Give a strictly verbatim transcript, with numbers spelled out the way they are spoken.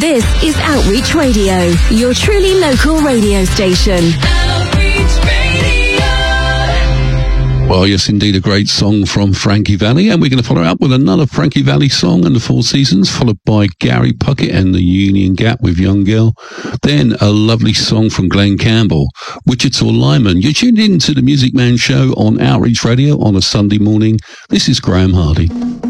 This is Outreach Radio, your truly local radio station. Outreach Radio. Well, yes, indeed, a great song from Frankie Valli, and we're going to follow up with another Frankie Valli song and the Four Seasons, followed by Gary Puckett and the Union Gap with Young Girl. Then a lovely song from Glenn Campbell, Wichita Lyman. You're tuned in to the Music Man Show on Outreach Radio on a Sunday morning. This is Graham Hardy.